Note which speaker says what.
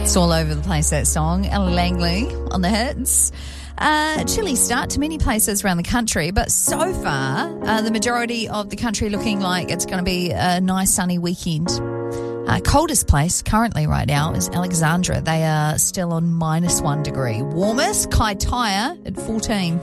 Speaker 1: It's all over the place, that song. Ellie Langley on the hits. Chilly start to many places around the country, but so far, the majority of the country looking like it's going to be a nice sunny weekend. Coldest place currently right now is Alexandra. They are still on -1 degree. Warmest, Kaitaia at 14.